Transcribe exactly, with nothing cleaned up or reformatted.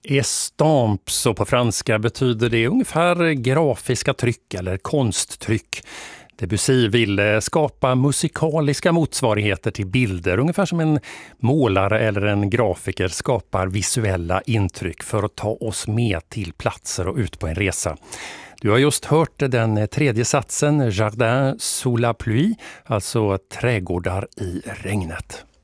Estampes, och på franska betyder det ungefär grafiska tryck eller konsttryck. Debussy ville skapa musikaliska motsvarigheter till bilder, ungefär som en målare eller en grafiker skapar visuella intryck för att ta oss med till platser och ut på en resa. Du har just hört den tredje satsen, Jardin sous la pluie, alltså trädgårdar i regnet.